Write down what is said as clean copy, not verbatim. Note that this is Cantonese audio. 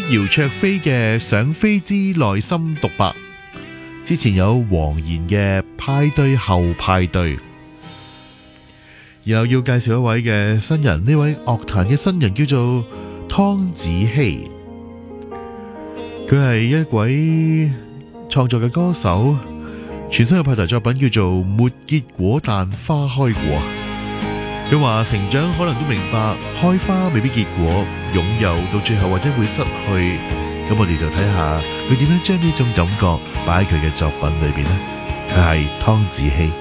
姚焯菲嘅《想飛之內心獨白》，之前有黃妍嘅《派對後派對》，然後要介紹一位嘅新人，呢位樂壇嘅新人叫做湯子希，佢係一位創作嘅歌手，全新嘅派台作品叫做《沒結果但花開過》。佢話成長可能都明白開花未必結果，擁有到最後或者會失去，咁我哋就睇下佢點樣將呢種感覺擺喺佢嘅作品裏邊呢。佢係湯子希。